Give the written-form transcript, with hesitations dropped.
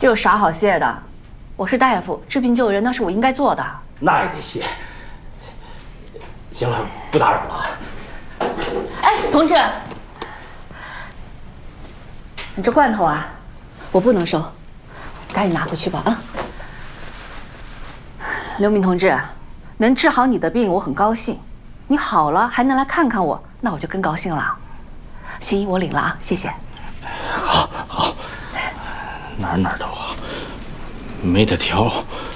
这有啥好谢的？我是大夫，治病救人那是我应该做的。 那也得谢。行了，不打扰了啊。 哎，同志，你这罐头啊，我不能收，赶紧拿回去吧啊！刘明同志，能治好你的病，我很高兴。你好了还能来看看我，那我就更高兴了。行医我领了啊，谢谢。 好，哪儿都好，没得挑。